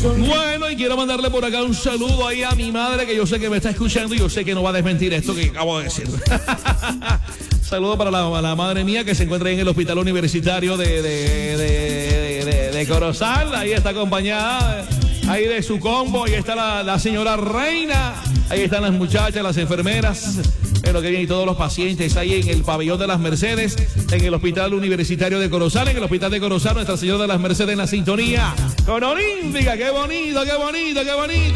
Bueno, y quiero mandarle por acá un saludo ahí a mi madre, que yo sé que me está escuchando y yo sé que no va a desmentir esto que acabo de decir. Saludo para la madre mía que se encuentra ahí en el hospital universitario de Corozal. Ahí está acompañada ahí de su combo. Ahí está la señora Reina. Ahí están las muchachas, las enfermeras. Pero que bien, y todos los pacientes ahí en el pabellón de las Mercedes, en el hospital universitario de Corozal, en el hospital de Corozal, Nuestra Señora de las Mercedes en la sintonía con Olímpica. ¡Qué bonito, qué bonito, qué bonito!